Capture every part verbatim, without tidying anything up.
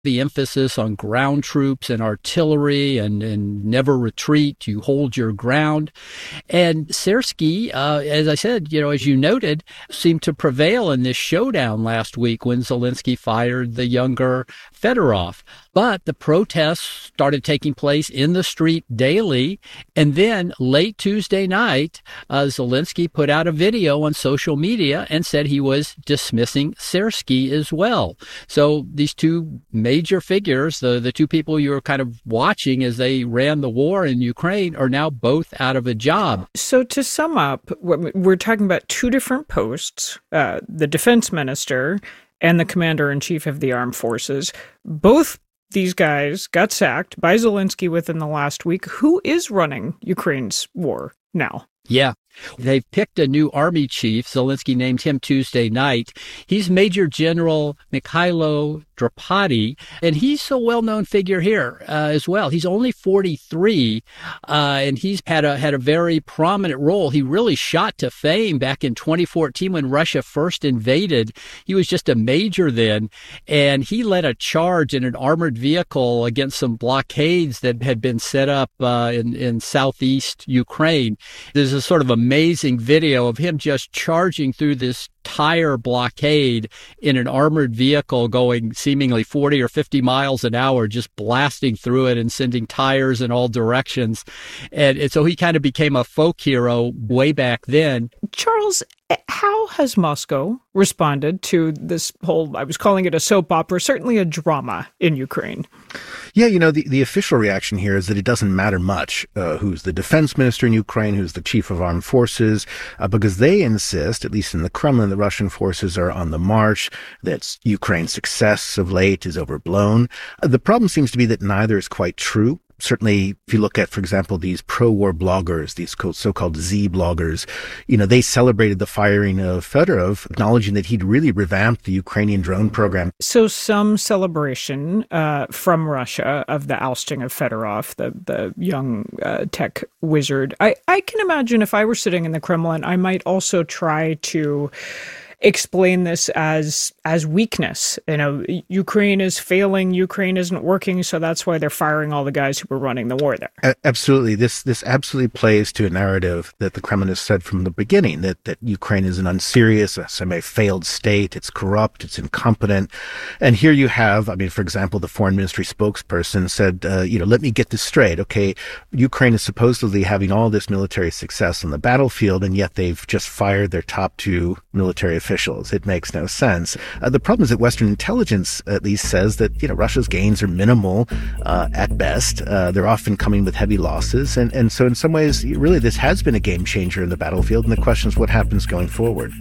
the emphasis on ground troops and artillery and, and never retreat. You hold your ground. And Syrskyi, uh, as I said, you know, as you noted, seemed to prevail in this showdown last week when Zelensky fired the younger Fedorov. But the protests started taking place in the street daily. And then late Tuesday night, uh, Zelensky put out a video on social media and said he was dismissing Syrskyi as well. So these two major figures, the, the two people you were kind of watching as they ran the war in Ukraine, are now both out of a job. So to sum up, we're talking about two different posts, uh, the defense minister and the commander-in-chief of the armed forces. Both these guys got sacked by Zelensky within the last week. Who is running Ukraine's war now? Yeah. They've picked a new army chief. Zelensky named him Tuesday night. He's Major General Mikhailo Drapati, and he's a well-known figure here uh, as well. He's only forty-three, uh, and he's had a had a very prominent role. He really shot to fame back in twenty fourteen when Russia first invaded. He was just a major then, and he led a charge in an armored vehicle against some blockades that had been set up uh, in, in southeast Ukraine. There's a sort of amazing video of him just charging through this tire blockade in an armored vehicle going seemingly forty or fifty miles an hour, just blasting through it and sending tires in all directions. And, and so he kind of became a folk hero way back then. Charles, how has Moscow responded to this whole, I was calling it a soap opera, certainly a drama in Ukraine? Yeah, you know, the, the official reaction here is that it doesn't matter much uh, who's the defense minister in Ukraine, who's the chief of armed forces, uh, because they insist, at least in the Kremlin, the Russian forces are on the march, that Ukraine's success of late is overblown. Uh, the problem seems to be that neither is quite true. Certainly, if you look at, for example, these pro-war bloggers, these so-called Z bloggers, you know, they celebrated the firing of Fedorov, acknowledging that he'd really revamped the Ukrainian drone program. So some celebration uh, from Russia of the ousting of Fedorov, the, the young uh, tech wizard. I, I can imagine if I were sitting in the Kremlin, I might also try to explain this as as weakness. You know, Ukraine is failing, Ukraine isn't working, so that's why they're firing all the guys who were running the war there. A- absolutely. This this absolutely plays to a narrative that the Kremlin has said from the beginning, that, that Ukraine is an unserious, a semi-failed state, it's corrupt, it's incompetent. And here you have, I mean, for example, the foreign ministry spokesperson said, uh, you know, let me get this straight. Okay, Ukraine is supposedly having all this military success on the battlefield, and yet they've just fired their top two military officials. Officials. It makes no sense. Uh, the problem is that Western intelligence at least says that, you know, Russia's gains are minimal uh, at best. Uh, they're often coming with heavy losses. And, and so in some ways, really, this has been a game changer in the battlefield. And the question is what happens going forward.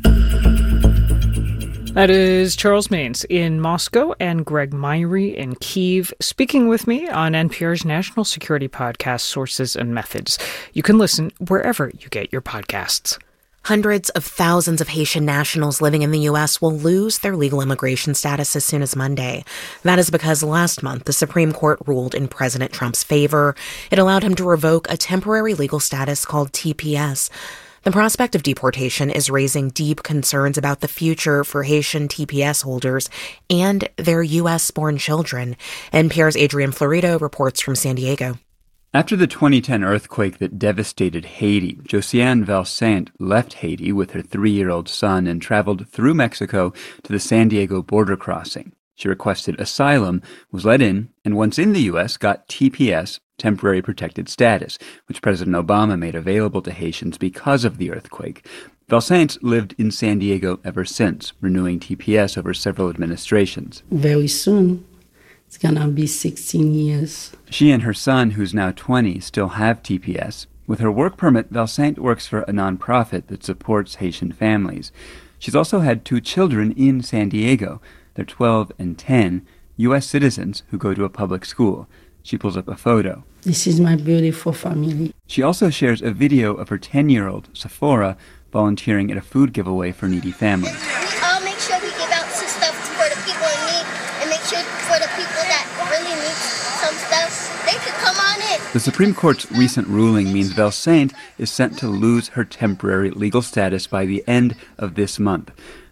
That is Charles Maynes in Moscow and Greg Myrie in Kyiv, speaking with me on N P R's national security podcast, Sources and Methods. You can listen wherever you get your podcasts. Hundreds of thousands of Haitian nationals living in the U S will lose their legal immigration status as soon as Monday. That is because last month, the Supreme Court ruled in President Trump's favor. It allowed him to revoke a temporary legal status called T P S. The prospect of deportation is raising deep concerns about the future for Haitian T P S holders and their U S-born children. N P R's Adrian Florido reports from San Diego. After the twenty ten earthquake that devastated Haiti, Josiane Valsaint left Haiti with her three-year-old son and traveled through Mexico to the San Diego border crossing. She requested asylum, was let in, and once in the U S got T P S, temporary protected status, which President Obama made available to Haitians because of the earthquake. Valsaint lived in San Diego ever since, renewing T P S over several administrations. Very soon. It's going to be sixteen years. She and her son, who's now twenty, still have T P S. With her work permit, Valsaint works for a nonprofit that supports Haitian families. She's also had two children in San Diego. They're twelve and ten, U S citizens who go to a public school. She pulls up a photo. This is my beautiful family. She also shares a video of her ten-year-old, Sephora, volunteering at a food giveaway for needy families. We all make sure we give out some stuff for the people in need, and make sure for the people that really need some stuff, they could come on in. The Supreme Court's recent ruling means Valsaint is set to lose her temporary legal status by the end of this month.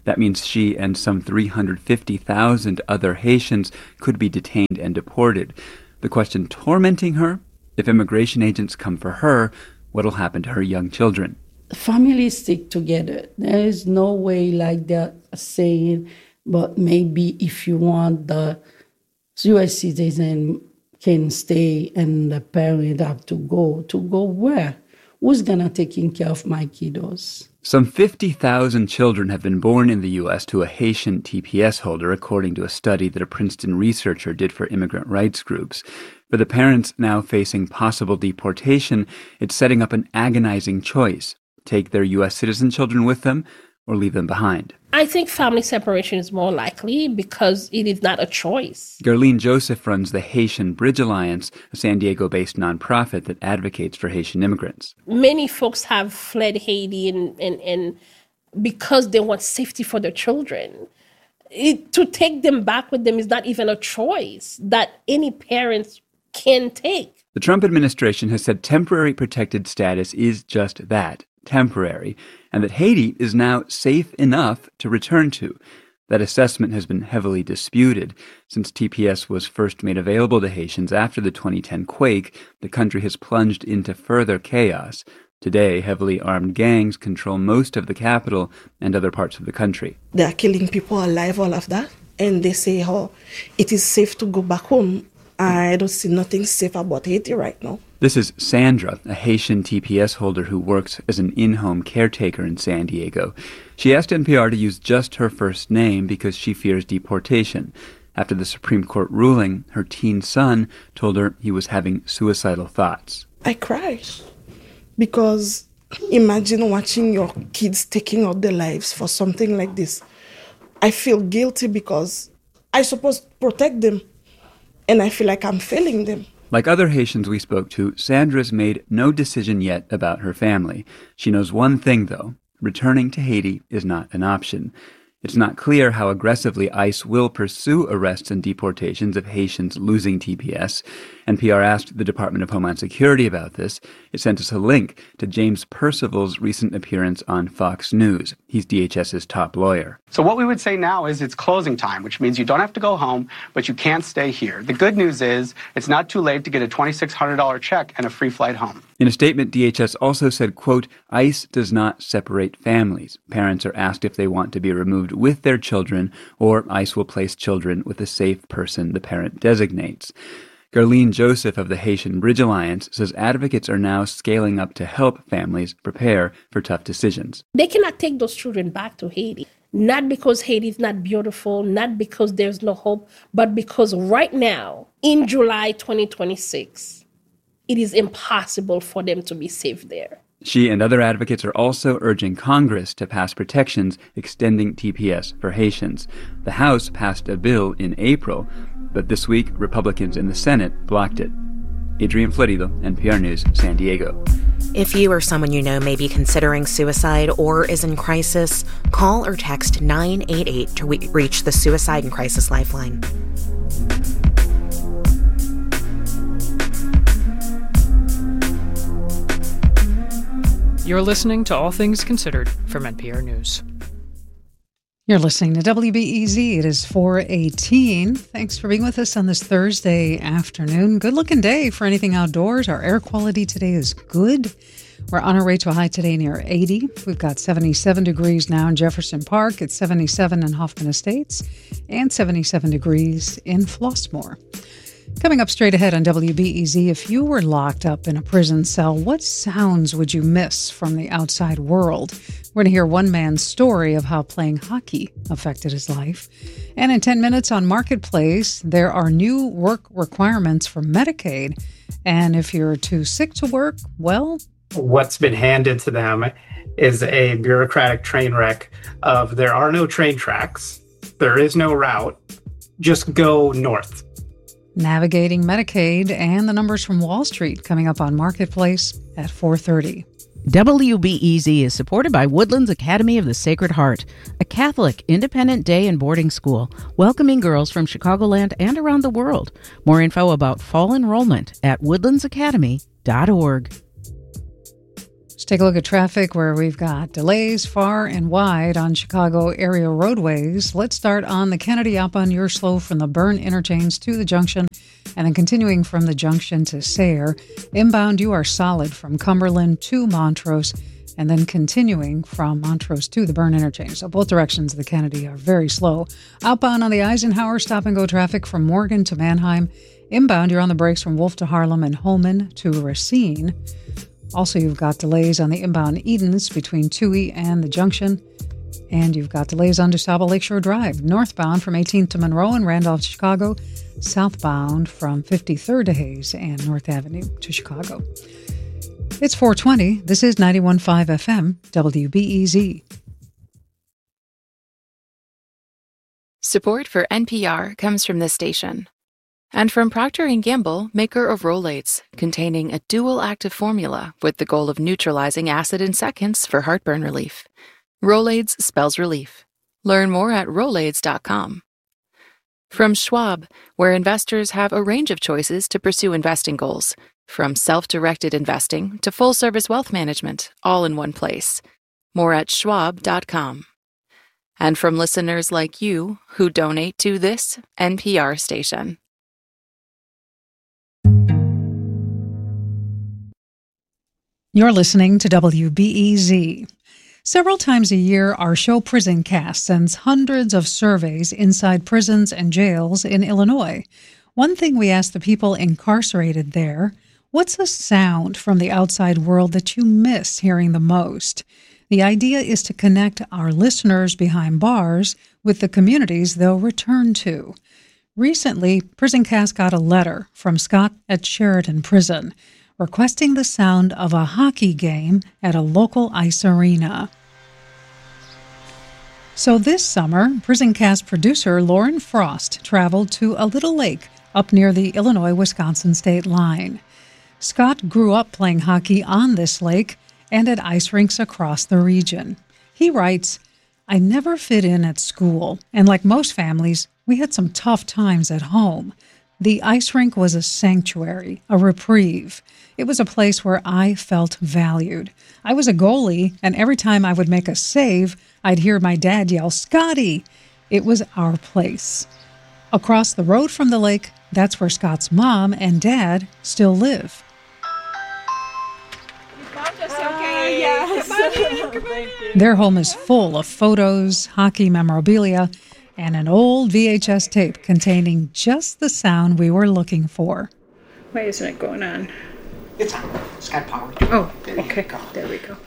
That means she and some three hundred fifty thousand other Haitians could be detained and deported. The question tormenting her: if immigration agents come for her, what'll happen to her young children? Families stick together. There is no way like they're saying, but maybe if you want, the U S citizen can stay and the parent have to go. To go where? Who's going to take care of my kiddos? Some fifty thousand children have been born in the U S to a Haitian T P S holder, according to a study that a Princeton researcher did for immigrant rights groups. For the parents now facing possible deportation, it's setting up an agonizing choice: take their U S citizen children with them or leave them behind. I think family separation is more likely because it is not a choice. Gerline Joseph runs the Haitian Bridge Alliance, a San Diego-based nonprofit that advocates for Haitian immigrants. Many folks have fled Haiti and, and, and because they want safety for their children. It, to take them back with them is not even a choice that any parents can take. The Trump administration has said temporary protected status is just that, temporary, and that Haiti is now safe enough to return to. That assessment has been heavily disputed. Since T P S was first made available to Haitians after the twenty ten quake, the country has plunged into further chaos. Today, heavily armed gangs control most of the capital and other parts of the country. They are killing people alive, all of that, and they say, oh, it is safe to go back home. I don't see nothing safe about Haiti right now. This is Sandra, a Haitian T P S holder who works as an in-home caretaker in San Diego. She asked N P R to use just her first name because she fears deportation. After the Supreme Court ruling, her teen son told her he was having suicidal thoughts. I cried because imagine watching your kids taking out their lives for something like this. I feel guilty because I'm supposed to protect them, and I feel like I'm failing them. Like other Haitians we spoke to, Sandra's made no decision yet about her family. She knows one thing, though: returning to Haiti is not an option. It's not clear how aggressively ICE will pursue arrests and deportations of Haitians losing T P S. N P R asked the Department of Homeland Security about this. It sent us a link to James Percival's recent appearance on Fox News. He's DHS's top lawyer. So what we would say now is it's closing time, which means you don't have to go home, but you can't stay here. The good news is it's not too late to get a twenty-six hundred dollars check and a free flight home. In a statement, D H S also said, quote, ICE does not separate families. Parents are asked if they want to be removed with their children, or ICE will place children with a safe person the parent designates. Gerline Joseph of the Haitian Bridge Alliance says advocates are now scaling up to help families prepare for tough decisions. They cannot take those children back to Haiti, not because Haiti is not beautiful, not because there's no hope, but because right now, in July twenty twenty-six, it is impossible for them to be safe there. She and other advocates are also urging Congress to pass protections extending T P S for Haitians. The House passed a bill in April, but this week Republicans in the Senate blocked it. Adrian Florido, N P R News, San Diego. If you or someone you know may be considering suicide or is in crisis, call or text nine eight eight to re- reach the Suicide and Crisis Lifeline. You're listening to All Things Considered from N P R News. You're listening to W B E Z. It is four eighteen. Thanks for being with us on this Thursday afternoon. Good-looking day for anything outdoors. Our air quality today is good. We're on our way to a high today near eighty. We've got seventy-seven degrees now in Jefferson Park. It's seventy-seven in Hoffman Estates and seventy-seven degrees in Flossmoor. Coming up straight ahead on W B E Z, if you were locked up in a prison cell, what sounds would you miss from the outside world? We're going to hear one man's story of how playing hockey affected his life. And in ten minutes on Marketplace, there are new work requirements for Medicaid. And if you're too sick to work, well... What's been handed to them is a bureaucratic train wreck of there are no train tracks, there is no route, just go north. Navigating Medicaid and the numbers from Wall Street coming up on Marketplace at four thirty. W B E Z is supported by Woodlands Academy of the Sacred Heart, a Catholic independent day and boarding school welcoming girls from Chicagoland and around the world. More info about fall enrollment at woodlands academy dot org. Take a look at traffic where we've got delays far and wide on Chicago area roadways. Let's start on the Kennedy outbound. You're slow from the Byrne interchange to the junction, and then continuing from the junction to Sayre. Inbound, you are solid from Cumberland to Montrose, and then continuing from Montrose to the Byrne interchange. So both directions of the Kennedy are very slow. Outbound on the Eisenhower, stop-and-go traffic from Morgan to Mannheim. Inbound, you're on the brakes from Wolf to Harlem and Holman to Racine. Also, you've got delays on the inbound Edens between Touhy and the junction. And you've got delays on DuSable Lakeshore Drive, northbound from eighteenth to Monroe and Randolph to Chicago, southbound from fifty-third to Hayes and North Avenue to Chicago. It's four twenty. This is ninety-one point five F M, W B E Z. Support for N P R comes from this station. And from Procter and Gamble, maker of Rolaids, containing a dual-active formula with the goal of neutralizing acid in seconds for heartburn relief. Rolaids spells relief. Learn more at Rolaids dot com. From Schwab, where investors have a range of choices to pursue investing goals, from self-directed investing to full-service wealth management, all in one place. More at Schwab dot com. And from listeners like you who donate to this N P R station. You're listening to W B E Z. Several times a year, our show Prison Cast sends hundreds of surveys inside prisons and jails in Illinois. One thing we ask the people incarcerated there, what's a sound from the outside world that you miss hearing the most? The idea is to connect our listeners behind bars with the communities they'll return to. Recently, Prison Cast got a letter from Scott at Sheridan Prison, requesting the sound of a hockey game at a local ice arena. So this summer, Prison Cast producer Lauren Frost traveled to a little lake up near the Illinois-Wisconsin state line. Scott grew up playing hockey on this lake and at ice rinks across the region. He writes, "I never fit in at school, and like most families, we had some tough times at home. The ice rink was a sanctuary, a reprieve. It was a place where I felt valued. I was a goalie, and every time I would make a save, I'd hear my dad yell, 'Scotty!' It was our place." Across the road from the lake, that's where Scott's mom and dad still live. Okay, yes. Come on in, come on in. Their home is full of photos, hockey memorabilia, and an old V H S tape containing just the sound we were looking for. Why isn't it going on? It's on. It's got power. Oh, okay. There we go.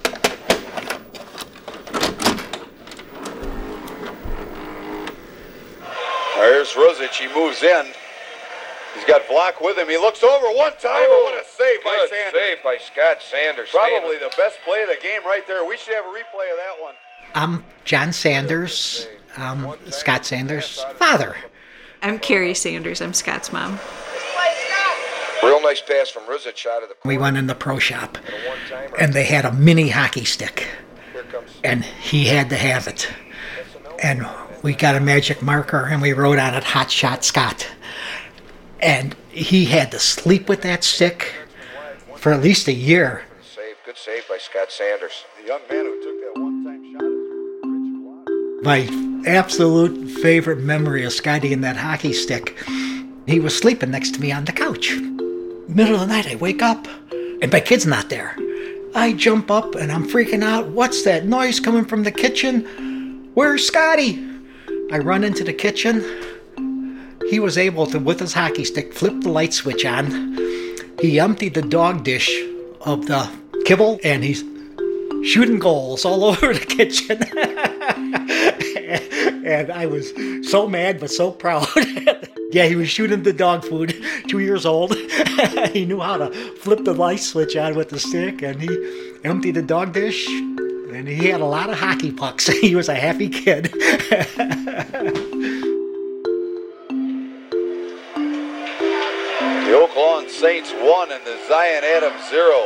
There's Ruzic. He moves in. He's got Block with him. He looks over one time. Oh, what a save by Sanders. Save by Scott Sanders. Probably the best play of the game right there. We should have a replay of that one. I'm John Sanders. Um, Scott Sanders' father. I'm Carrie Sanders. I'm Scott's mom. Real nice pass from Ruzic out of the. We went in the pro shop, and they had a mini hockey stick, and he had to have it. And we got a magic marker, and we wrote on it, "Hot Shot Scott." And he had to sleep with that stick for at least a year. Save, good save by Scott Sanders. The young man who took that one-time shot is My absolute favorite memory of Scotty and that hockey stick, he was sleeping next to me on the couch. Middle of the night, I wake up, and my kid's not there. I jump up, and I'm freaking out. What's that noise coming from the kitchen? Where's Scotty? I run into the kitchen. He was able to, with his hockey stick, flip the light switch on. He emptied the dog dish of the kibble, and he's shooting goals all over the kitchen. And I was so mad, but so proud. Yeah, he was shooting the dog food, two years old. He knew how to flip the light switch on with the stick, and he emptied the dog dish, and he had a lot of hockey pucks. He was a happy kid. The Oak Lawn Saints one and the Zion Adams zero.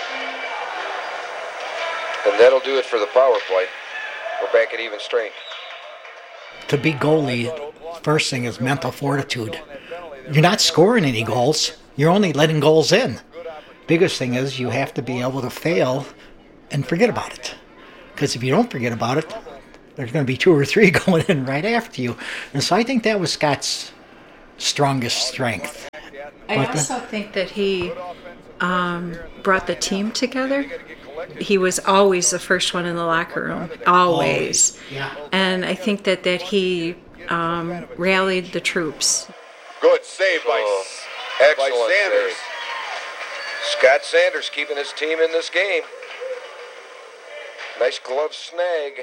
And that'll do it for the power play. We're back at even strength. To be goalie, first thing is mental fortitude. You're not scoring any goals. You're only letting goals in. Biggest thing is you have to be able to fail and forget about it. Because if you don't forget about it, there's going to be two or three going in right after you. And so I think that was Scott's strongest strength. I but also the, think that he um, brought the team together. He was always the first one in the locker room, always. always. Yeah. And I think that, that he um, rallied the troops. Good save by, oh, by Sanders. Save. Scott Sanders keeping his team in this game. Nice glove snag.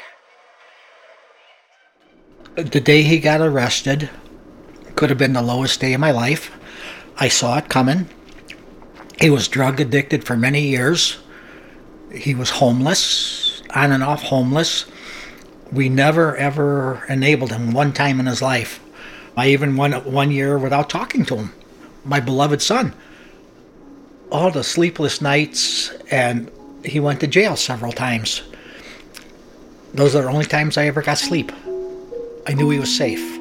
The day he got arrested could have been the lowest day of my life. I saw it coming. He was drug addicted for many years. He was homeless, on and off homeless. We never, ever enabled him one time in his life. I even went one year without talking to him, my beloved son. All the sleepless nights, and he went to jail several times. Those are the only times I ever got sleep. I knew he was safe.